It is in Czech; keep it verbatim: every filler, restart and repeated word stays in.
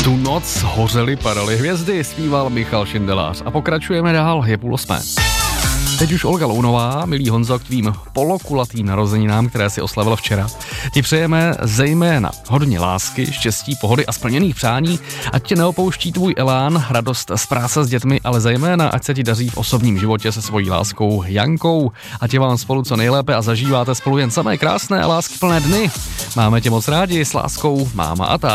Tu noc hořely, padaly hvězdy, zpíval Michal Šindelář. A pokračujeme dál, je půl osmé. Teď už Olga Lounová, milý Honzo, k tvým polokulatým narozeninám, které si oslavil včera. Ti přejeme zejména hodně lásky, štěstí, pohody a splněných přání, ať tě neopouští tvůj elán, radost z práce s dětmi, ale zejména ať se ti daří v osobním životě se svojí láskou Jankou, ať je vám spolu co nejlépe a zažíváte spolu jen samé krásné a láskyplné dny. Máme tě moc rádi, s láskou máma a táta.